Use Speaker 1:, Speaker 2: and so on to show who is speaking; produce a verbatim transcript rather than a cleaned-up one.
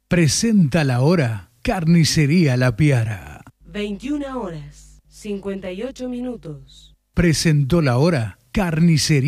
Speaker 1: Presenta la hora Carnicería La Piara.
Speaker 2: veintiuna horas, cincuenta y ocho minutos.
Speaker 1: Presentó la hora Carnicería